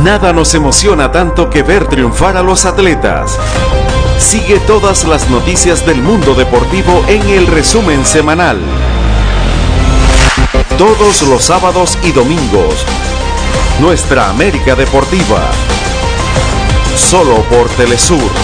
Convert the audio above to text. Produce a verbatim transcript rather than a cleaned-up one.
Nada nos emociona tanto que ver triunfar a los atletas. Sigue todas las noticias del mundo deportivo en el resumen semanal. Todos los sábados y domingos. Nuestra América Deportiva. Solo por Telesur.